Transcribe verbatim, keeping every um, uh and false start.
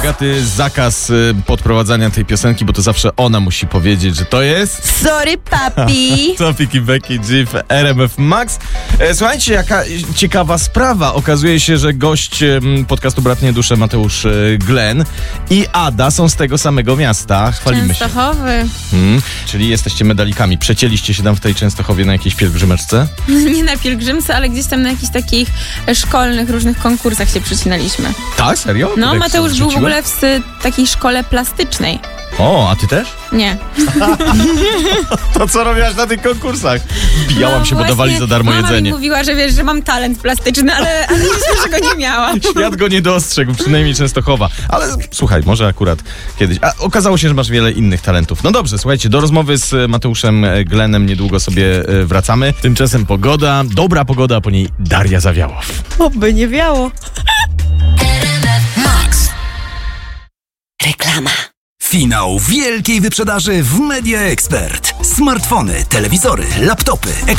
Agaty zakaz y, podprowadzania tej piosenki, bo to zawsze ona musi powiedzieć, że to jest... Sorry, papi. Topik i Becky G w R M F Max. E, słuchajcie, jaka ciekawa sprawa. Okazuje się, że gość e, podcastu Bratnie Dusze Mateusz e, Glen i Ada są z tego samego miasta. Chwalimy się. Częstochowy. Hmm, czyli jesteście medalikami. Przecięliście się tam w tej Częstochowie na jakiejś pielgrzymeczce? Nie na pielgrzymce, ale gdzieś tam na jakichś takich szkolnych różnych konkursach się przecinaliśmy. Tak? Serio? No, Tak Mateusz się był w zrzuciłeś? ogóle w y, takiej szkole plastycznej. O, a ty też? Nie. To co robiłaś na tych konkursach? Wbijałam No się, bo właśnie, dawali za darmo mama jedzenie. mi mówiła, że wiesz, że mam talent plastyczny, ale, ale myślę, że go nie miałam. Świat go nie dostrzegł, przynajmniej Częstochowa. Ale słuchaj, może akurat kiedyś. A okazało się, że masz wiele innych talentów. No dobrze, słuchajcie, do rozmowy z Mateuszem Glenem niedługo sobie e, wracamy. Tymczasem pogoda, dobra pogoda, a po niej Daria Zawiałow. Oby nie wiało. Max. Reklama. Finał wielkiej wyprzedaży w Media Expert. Smartfony, telewizory, laptopy,